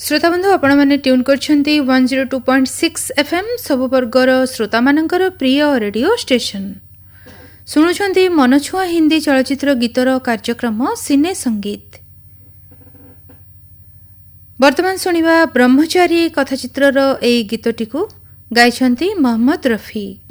श्रोताबंधु आपण मैंने tune करछंती 102.6 FM सबु वर्गर श्रोता मानकर प्रिय रेडियो स्टेशन शुणुछंती मनछुआ हिंदी चलचित्र गीतर कार्यक्रम सिने संगीत। वर्तमान सुनिबा ब्रह्मचारी कथाचित्रर एई गीतटिकु गाइछंती मोहम्मद रफी।